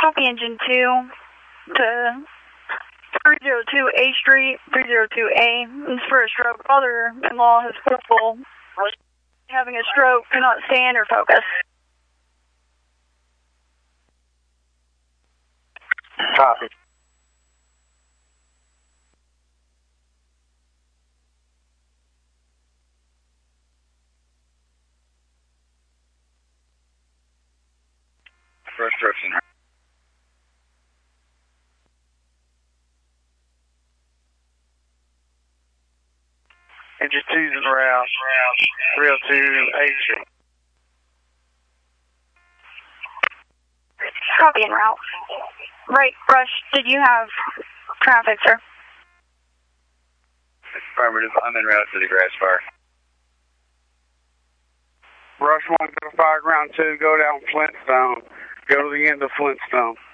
Copy engine 2 to 302 A Street, 302A. It's for a stroke. Father-in-law has purple. Having a stroke, cannot stand or focus. Copy. First direction. Engine 2's in route 302 A Street. Copy en route. Right, Rush, did you have traffic, sir? Affirmative, I'm en route to the grass fire. Rush 1 go to Fireground 2, go down Flintstone. Go to the end of Flintstone.